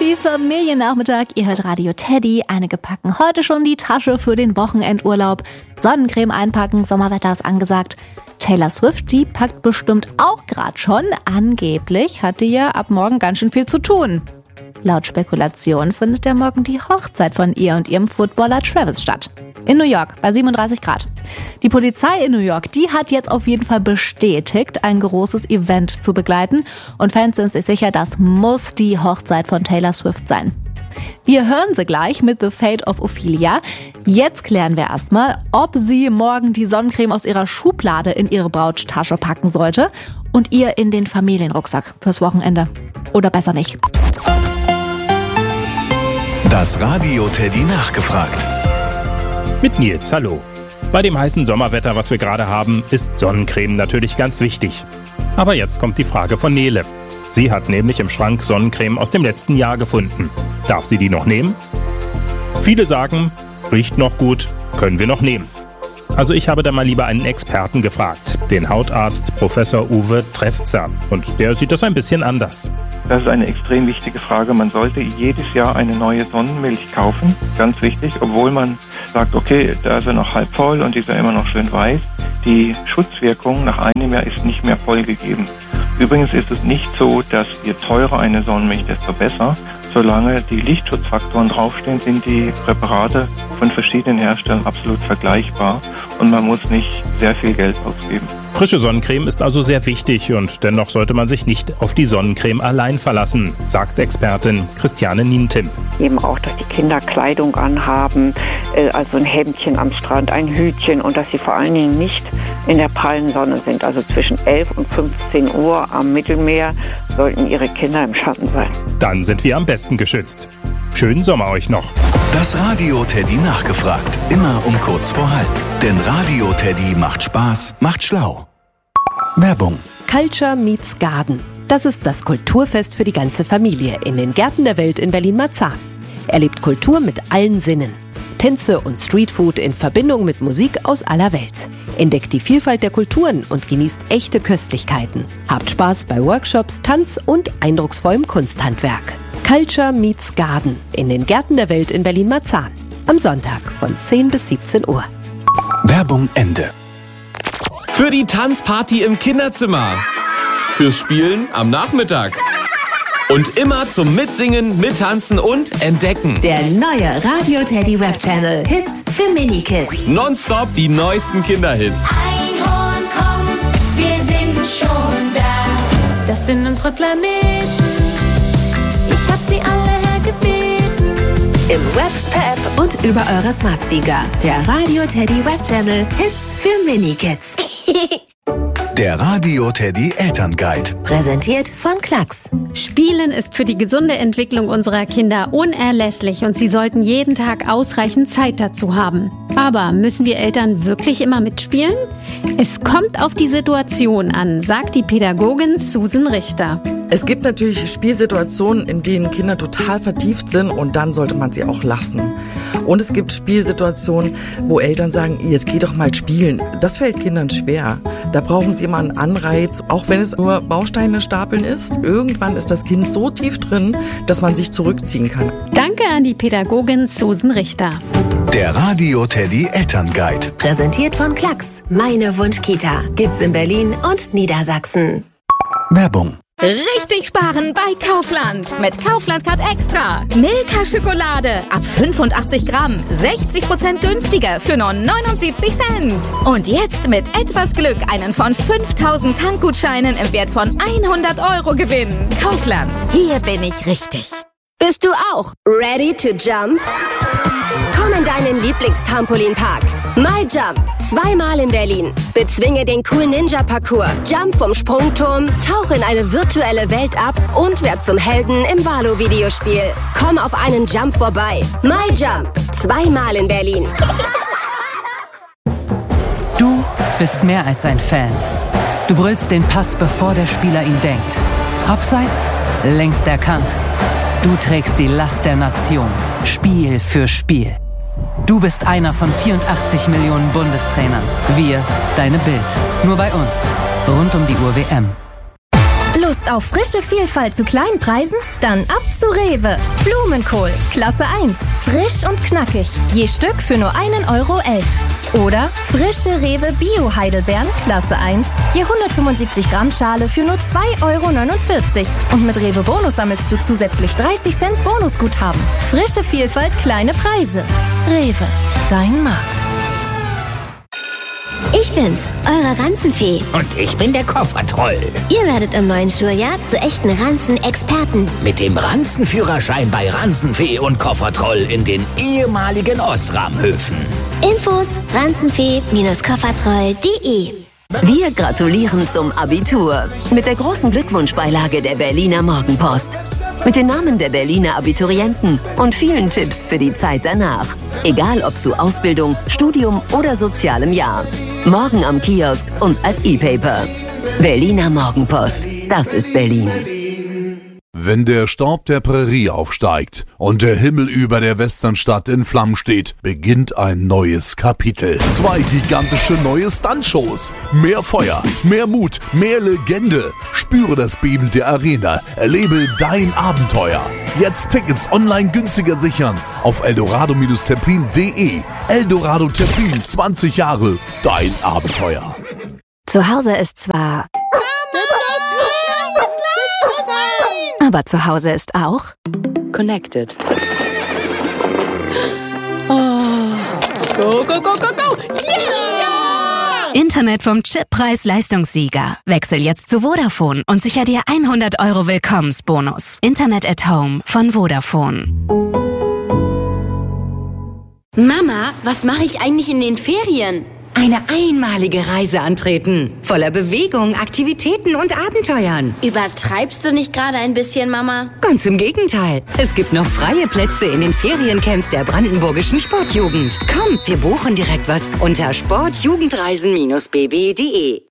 Happy Familiennachmittag. Ihr hört Radio Teddy. Einige packen heute schon die Tasche für den Wochenendurlaub. Sonnencreme einpacken, Sommerwetter ist angesagt. Taylor Swift, die packt bestimmt auch gerade schon. Angeblich hat die ja ab morgen ganz schön viel zu tun. Laut Spekulation findet ja morgen die Hochzeit von ihr und ihrem Footballer Travis statt. In New York, bei 37 Grad. Die Polizei in New York, die hat jetzt auf jeden Fall bestätigt, ein großes Event zu begleiten. Und Fans sind sich sicher, das muss die Hochzeit von Taylor Swift sein. Wir hören sie gleich mit The Fate of Ophelia. Jetzt klären wir erstmal, ob sie morgen die Sonnencreme aus ihrer Schublade in ihre Brauttasche packen sollte und ihr in den Familienrucksack fürs Wochenende. Oder besser nicht. Das Radio Teddy nachgefragt. Mit Nils, hallo. Bei dem heißen Sommerwetter, was wir gerade haben, ist Sonnencreme natürlich ganz wichtig. Aber jetzt kommt die Frage von Nele. Sie hat nämlich im Schrank Sonnencreme aus dem letzten Jahr gefunden. Darf sie die noch nehmen? Viele sagen, riecht noch gut, können wir noch nehmen. Also ich habe da mal lieber einen Experten gefragt, den Hautarzt Professor Uwe Trefzer. Und der sieht das ein bisschen anders. Das ist eine extrem wichtige Frage. Man sollte jedes Jahr eine neue Sonnenmilch kaufen. Ganz wichtig, obwohl man sagt, okay, da ist er noch halb voll und die ist ja immer noch schön weiß. Die Schutzwirkung nach einem Jahr ist nicht mehr vollgegeben. Übrigens ist es nicht so, dass je teurer eine Sonnenmilch, desto besser. Solange die Lichtschutzfaktoren draufstehen, sind die Präparate von verschiedenen Herstellern absolut vergleichbar und man muss nicht sehr viel Geld ausgeben. Frische Sonnencreme ist also sehr wichtig und dennoch sollte man sich nicht auf die Sonnencreme allein verlassen, sagt Expertin Christiane Nientimp. Eben auch, dass die Kinder Kleidung anhaben, also ein Hemdchen am Strand, ein Hütchen und dass sie vor allen Dingen nicht in der prallen Sonne sind. Also zwischen 11 und 15 Uhr am Mittelmeer sollten ihre Kinder im Schatten sein. Dann sind wir am besten geschützt. Schönen Sommer euch noch. Das Radio Teddy nachgefragt. Immer um kurz vor halb. Denn Radio Teddy macht Spaß, macht schlau. Werbung. Culture meets Garden. Das ist das Kulturfest für die ganze Familie in den Gärten der Welt in Berlin-Marzahn. Erlebt Kultur mit allen Sinnen. Tänze und Streetfood in Verbindung mit Musik aus aller Welt. Entdeckt die Vielfalt der Kulturen und genießt echte Köstlichkeiten. Habt Spaß bei Workshops, Tanz und eindrucksvollem Kunsthandwerk. Culture meets Garden in den Gärten der Welt in Berlin-Marzahn. Am Sonntag von 10 bis 17 Uhr. Werbung Ende. Für die Tanzparty im Kinderzimmer. Fürs Spielen am Nachmittag. Und immer zum Mitsingen, Mittanzen und Entdecken. Der neue Radio Teddy Web Channel. Hits für Mini-Kids. Nonstop die neuesten Kinderhits. Einhorn, komm, wir sind schon da. Das sind unsere Planeten. Ich hab sie alle hergebeten. Im Web, per App und über eure Smart Speaker. Der Radio Teddy Web Channel. Hits für Mini-Kids. Der Radio Teddy Elternguide. Präsentiert von Klacks. Spielen ist für die gesunde Entwicklung unserer Kinder unerlässlich und sie sollten jeden Tag ausreichend Zeit dazu haben. Aber müssen wir Eltern wirklich immer mitspielen? Es kommt auf die Situation an, sagt die Pädagogin Susan Richter. Es gibt natürlich Spielsituationen, in denen Kinder total vertieft sind und dann sollte man sie auch lassen. Und es gibt Spielsituationen, wo Eltern sagen, jetzt geh doch mal spielen. Das fällt Kindern schwer. Da brauchen sie immer einen Anreiz, auch wenn es nur Bausteine stapeln ist. Irgendwann ist das Kind so tief drin, dass man sich zurückziehen kann. Danke an die Pädagogin Susan Richter. Der Radio Teddy Elternguide. Präsentiert von Klacks. Meine Wunschkita. Gibt's in Berlin und Niedersachsen. Werbung. Richtig sparen bei Kaufland. Mit Kaufland Card Extra. Milka-Schokolade ab 85 Gramm. 60% günstiger für nur 79 Cent. Und jetzt mit etwas Glück einen von 5000 Tankgutscheinen im Wert von 100 Euro gewinnen. Kaufland. Hier bin ich richtig. Bist du auch ready to jump? Komm in deinen Lieblingstrampolinpark. MyJump. 2-mal in Berlin. Bezwinge den coolen Ninja-Parcours. Jump vom Sprungturm, tauch in eine virtuelle Welt ab und werd zum Helden im Valo-Videospiel. Komm auf einen Jump vorbei. MyJump. 2-mal in Berlin. Du bist mehr als ein Fan. Du brüllst den Pass, bevor der Spieler ihn denkt. Abseits, längst erkannt. Du trägst die Last der Nation. Spiel für Spiel. Du bist einer von 84 Millionen Bundestrainern. Wir, deine Bild. Nur bei uns. Rund um die Uhr WM. Los Lust auf frische Vielfalt zu kleinen Preisen? Dann ab zu Rewe. Blumenkohl, Klasse 1. Frisch und knackig. Je Stück für nur 1,11 €. Oder frische Rewe Bio-Heidelbeeren, Klasse 1. Je 175 Gramm Schale für nur 2,49 €. Und mit Rewe Bonus sammelst du zusätzlich 30 Cent Bonusguthaben. Frische Vielfalt, kleine Preise. Rewe, dein Markt. Ich bin's, eure Ranzenfee. Und ich bin der Koffertroll. Ihr werdet im neuen Schuljahr zu echten Ranzen-Experten. Mit dem Ranzenführerschein bei Ranzenfee und Koffertroll in den ehemaligen Osram-Höfen. Infos ranzenfee-koffertroll.de. Wir gratulieren zum Abitur mit der großen Glückwunschbeilage der Berliner Morgenpost. Mit den Namen der Berliner Abiturienten und vielen Tipps für die Zeit danach. Egal ob zu Ausbildung, Studium oder sozialem Jahr. Morgen am Kiosk und als E-Paper. Berliner Morgenpost, das ist Berlin. Wenn der Staub der Prärie aufsteigt und der Himmel über der Westernstadt in Flammen steht, beginnt ein neues Kapitel. 2 gigantische neue Stuntshows. Mehr Feuer, mehr Mut, mehr Legende. Spüre das Beben der Arena. Erlebe dein Abenteuer. Jetzt Tickets online günstiger sichern auf eldorado-terplin.de. Eldorado Terplin, 20 Jahre, dein Abenteuer. Zu Hause ist zwar... Aber zu Hause ist auch Connected. Oh. Go, go, go, go, go! Yeah! Internet vom Chip Preis-Leistungssieger. Wechsel jetzt zu Vodafone und sicher dir 100 € Willkommensbonus. Internet at Home von Vodafone. Mama, was mache ich eigentlich in den Ferien? Eine einmalige Reise antreten. Voller Bewegung, Aktivitäten und Abenteuern. Übertreibst du nicht gerade ein bisschen, Mama? Ganz im Gegenteil. Es gibt noch freie Plätze in den Feriencamps der Brandenburgischen Sportjugend. Komm, wir buchen direkt was unter sportjugendreisen-bb.de.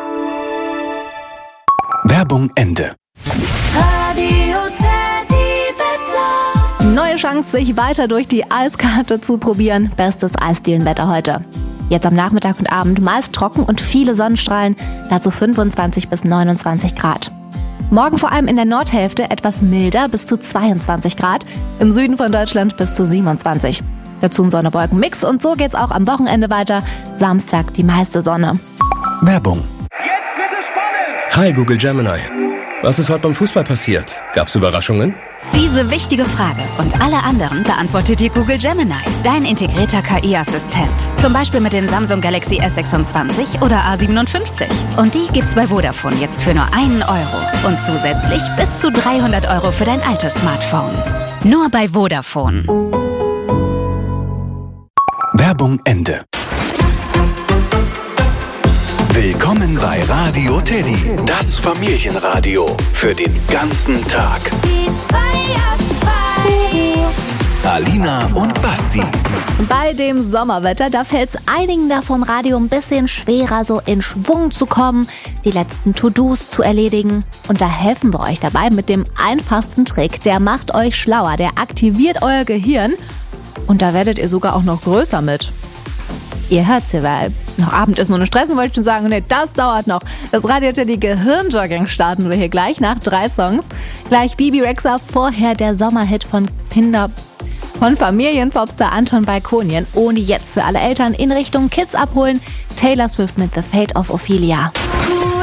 Werbung Ende. Radio Teddy Wetter. Neue Chance, sich weiter durch die Eiskarte zu probieren. Bestes Eisdielenwetter heute. Jetzt am Nachmittag und Abend meist trocken und viele Sonnenstrahlen, dazu 25 bis 29 Grad. Morgen vor allem in der Nordhälfte etwas milder, bis zu 22 Grad, im Süden von Deutschland bis zu 27. Dazu ein Sonne-Wolken-Mix und so geht's auch am Wochenende weiter. Samstag die meiste Sonne. Werbung. Jetzt wird es spannend! Hi Google Gemini. Was ist heute beim Fußball passiert? Gab's Überraschungen? Diese wichtige Frage und alle anderen beantwortet dir Google Gemini, dein integrierter KI-Assistent. Zum Beispiel mit den Samsung Galaxy S26 oder A57. Und die gibt's bei Vodafone jetzt für nur 1 € und zusätzlich bis zu 300 € für dein altes Smartphone. Nur bei Vodafone. Werbung Ende. Willkommen bei Radio Teddy, das Familienradio für den ganzen Tag. Die 2 ab 2. Alina und Basti. Bei dem Sommerwetter, da fällt es einigen da vom Radio ein bisschen schwerer, so in Schwung zu kommen, die letzten To-Dos zu erledigen. Und da helfen wir euch dabei mit dem einfachsten Trick. Der macht euch schlauer, der aktiviert euer Gehirn. Und da werdet ihr sogar auch noch größer mit. Ihr hört's ja, weil noch Abend ist, nur eine Stressen, wollte ich schon sagen. Nee, das dauert noch. Das Radio Teddy Gehirnjogging starten wir hier gleich nach 3 Songs. Gleich Bibi Rexha, vorher der Sommerhit von Familienpopstar Anton Balkonien. Ohne jetzt für alle Eltern in Richtung Kids abholen. Taylor Swift mit The Fate of Ophelia. Cool